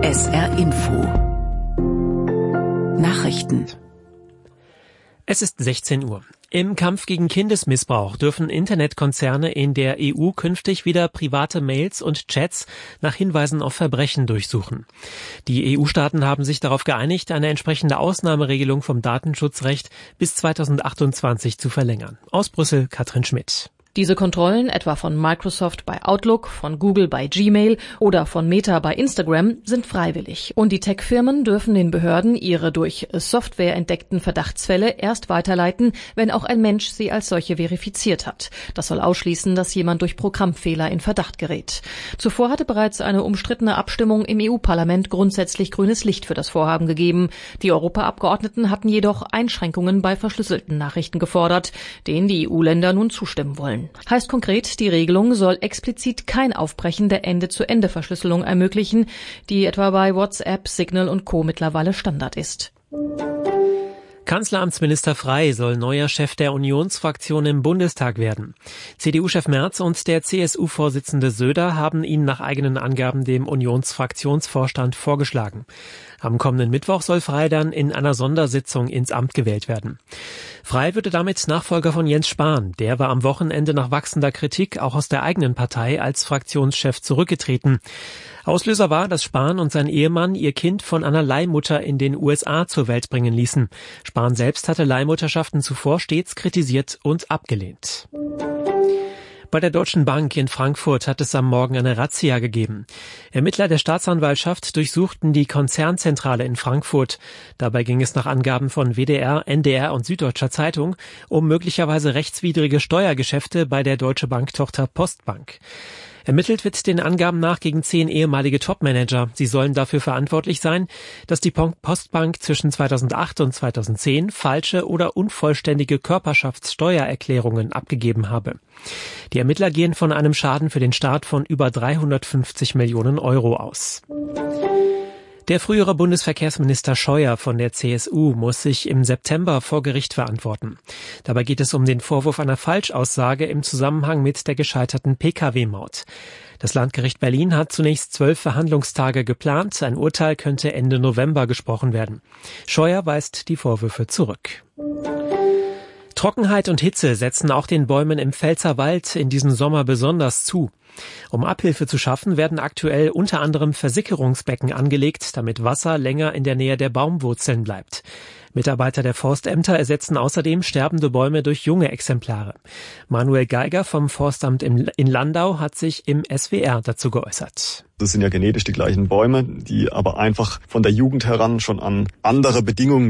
SR Info Nachrichten. Es ist 16 Uhr. Im Kampf gegen Kindesmissbrauch dürfen Internetkonzerne in der EU künftig wieder private Mails und Chats nach Hinweisen auf Verbrechen durchsuchen. Die EU-Staaten haben sich darauf geeinigt, eine entsprechende Ausnahmeregelung vom Datenschutzrecht bis 2028 zu verlängern. Aus Brüssel Katrin Schmidt. Diese Kontrollen, etwa von Microsoft bei Outlook, von Google bei Gmail oder von Meta bei Instagram, sind freiwillig. Und die Tech-Firmen dürfen den Behörden ihre durch Software entdeckten Verdachtsfälle erst weiterleiten, wenn auch ein Mensch sie als solche verifiziert hat. Das soll ausschließen, dass jemand durch Programmfehler in Verdacht gerät. Zuvor hatte bereits eine umstrittene Abstimmung im EU-Parlament grundsätzlich grünes Licht für das Vorhaben gegeben. Die Europaabgeordneten hatten jedoch Einschränkungen bei verschlüsselten Nachrichten gefordert, denen die EU-Länder nun zustimmen wollen. Heißt konkret, die Regelung soll explizit kein Aufbrechen der Ende-zu-Ende-Verschlüsselung ermöglichen, die etwa bei WhatsApp, Signal und Co. mittlerweile Standard ist. Kanzleramtsminister Frey soll neuer Chef der Unionsfraktion im Bundestag werden. CDU-Chef Merz und der CSU-Vorsitzende Söder haben ihn nach eigenen Angaben dem Unionsfraktionsvorstand vorgeschlagen. Am kommenden Mittwoch soll Frey dann in einer Sondersitzung ins Amt gewählt werden. Frey würde damit Nachfolger von Jens Spahn. Der war am Wochenende nach wachsender Kritik auch aus der eigenen Partei als Fraktionschef zurückgetreten. Auslöser war, dass Spahn und sein Ehemann ihr Kind von einer Leihmutter in den USA zur Welt bringen ließen. Spahn selbst hatte Leihmutterschaften zuvor stets kritisiert und abgelehnt. Bei der Deutschen Bank in Frankfurt hat es am Morgen eine Razzia gegeben. Ermittler der Staatsanwaltschaft durchsuchten die Konzernzentrale in Frankfurt. Dabei ging es nach Angaben von WDR, NDR und Süddeutscher Zeitung um möglicherweise rechtswidrige Steuergeschäfte bei der Deutsche Bank-Tochter Postbank. Ermittelt wird den Angaben nach gegen 10 ehemalige Topmanager. Sie sollen dafür verantwortlich sein, dass die Postbank zwischen 2008 und 2010 falsche oder unvollständige Körperschaftssteuererklärungen abgegeben habe. Die Ermittler gehen von einem Schaden für den Staat von über 350 Millionen Euro aus. Der frühere Bundesverkehrsminister Scheuer von der CSU muss sich im September vor Gericht verantworten. Dabei geht es um den Vorwurf einer Falschaussage im Zusammenhang mit der gescheiterten Pkw-Maut. Das Landgericht Berlin hat zunächst 12 Verhandlungstage geplant. Ein Urteil könnte Ende November gesprochen werden. Scheuer weist die Vorwürfe zurück. Trockenheit und Hitze setzen auch den Bäumen im Pfälzerwald in diesem Sommer besonders zu. Um Abhilfe zu schaffen, werden aktuell unter anderem Versickerungsbecken angelegt, damit Wasser länger in der Nähe der Baumwurzeln bleibt. Mitarbeiter der Forstämter ersetzen außerdem sterbende Bäume durch junge Exemplare. Manuel Geiger vom Forstamt in Landau hat sich im SWR dazu geäußert. Das sind ja genetisch die gleichen Bäume, die aber einfach von der Jugend heran schon an andere Bedingungen